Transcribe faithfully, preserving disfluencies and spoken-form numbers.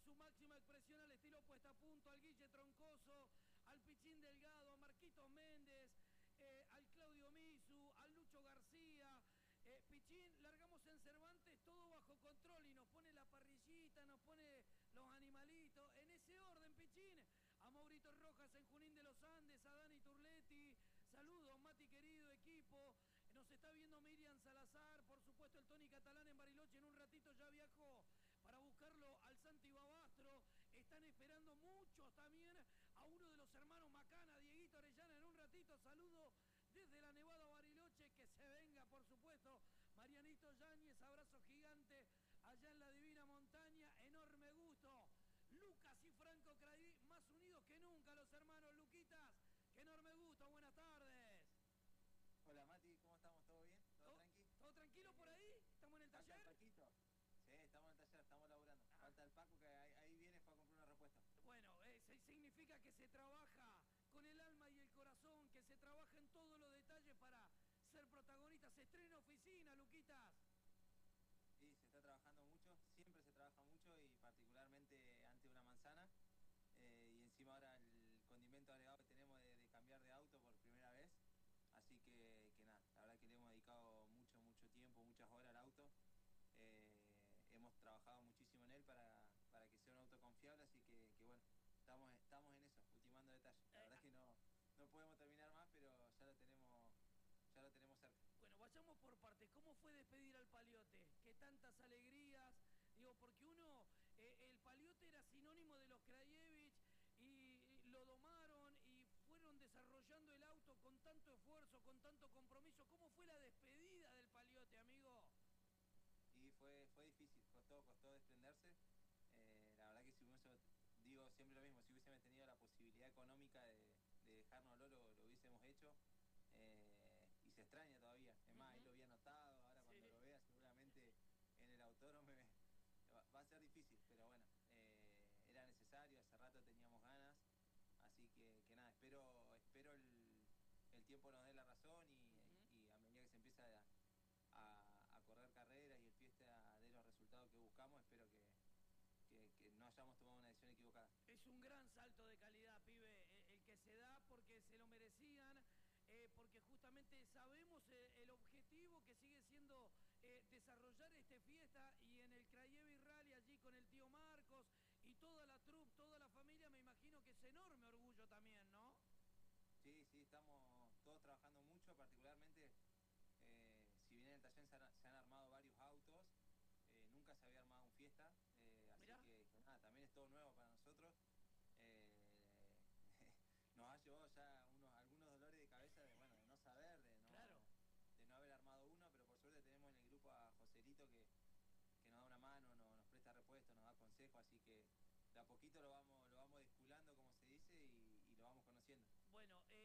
su máxima expresión al estilo puesta a punto, al Guille Troncoso, al Pichín Delgado, a Marquitos Méndez, eh, al Claudio Misu, al Lucho García. Eh, Pichín, largamos en Cervantes todo bajo control y nos pone la parrillita, nos pone los animalitos. En ese orden, Pichín, a Maurito Rojas en Junín de los Andes, a Dani Turletti. Saludos, Mati querido, equipo. Nos está viendo Miriam Salazar, por supuesto el Tony Catalán en Bariloche. En un ratito ya viajó para buscarlo al Santi Babastro. Están esperando muchos también a uno de los hermanos Macana, Dieguito Orellana. En un ratito saludo desde la Nevada Bariloche, que se venga, por supuesto, Marianito Yáñez, abrazo gigante allá en la divina montaña, enorme gusto. Lucas y Franco Craí, más unidos que nunca los hermanos Luquitas, que enorme gusto, buenas tardes. Hola Mati, ¿cómo estamos? ¿Todo bien? ¿Todo, ¿Todo tranqui? ¿Todo tranquilo por ahí? ¿Estamos en el taller? ¿Falta el Paquito? Sí, estamos en el taller, estamos laburando. Ah. Falta el Paco, que ahí, ahí viene, fue a comprar una respuesta. Bueno, eh, significa que se trabaja con el alma y el corazón, que se trabaja en todos los detalles para ser protagonistas. Se estrena oficina, Luquitas. Sí, se está trabajando mucho, siempre se trabaja mucho y particularmente ante una manzana. Eh, y encima ahora el condimento agregado que tenemos de, de cambiar de auto por primera vez. Así que, que nada, la verdad que le hemos dedicado mucho, mucho tiempo, muchas horas al auto. Eh, hemos trabajado muchísimo en él para, para que sea un auto confiable, así que, que bueno, estamos, estamos en eso, ultimando detalles. La verdad es que no, no podemos terminar más, pero ya lo tenemos, ya lo tenemos cerca. Bueno, vayamos por partes. ¿Cómo fue despedir al Paliote? ¿Qué tantas alegrías? Digo, porque uno, eh, el Paliote era sinónimo de los Krajewicz y lo domaron y fueron desarrollando el auto con tanto esfuerzo, con tanto compromiso. ¿Cómo fue la despedida del Paliote, amigo? Y fue, fue difícil, costó, costó desprenderse. Eh, la verdad que si hubiese, digo siempre lo mismo, si hubiésemos tenido la posibilidad económica de, de dejárnoslo, lo, lo hubiésemos hecho. Eh, y se extraña todavía. Es más, uh-huh. Él lo había notado, ahora sí. Cuando lo vea seguramente en el autódromo va, va a ser difícil, pero bueno, eh, era necesario, hace rato teníamos ganas, así que, que nada, espero, espero el, el tiempo nos dé la razón y, uh-huh. y a medida que se empieza a, a, a correr carreras y el fiesta de los resultados que buscamos, espero que, que, que no hayamos tomado una decisión equivocada. Es un gran salto de calidad, pibe, el, el que se da porque se lo merecían. Eh, porque justamente sabemos eh, el objetivo que sigue siendo eh, desarrollar este fiesta y en el Krajewicz Rally allí con el tío Marcos y toda la troupe, toda la familia, me imagino que es enorme orgullo también, ¿no? Sí, sí, estamos todos trabajando mucho, particularmente eh, si bien en el taller se han, se han armado varios autos, eh, nunca se había armado un fiesta, eh, así que, que nada, también es todo nuevo para nosotros. Eh, nos ha llevado ya unos, algunos dolores de cabeza de, bueno, de no saber, de no, claro. de no haber armado uno, pero por suerte tenemos en el grupo a Joselito que, que nos da una mano, no, nos presta repuesto, nos da consejo, así que de a poquito lo vamos, lo vamos desculando, como se dice, y, y lo vamos conociendo. Bueno, eh,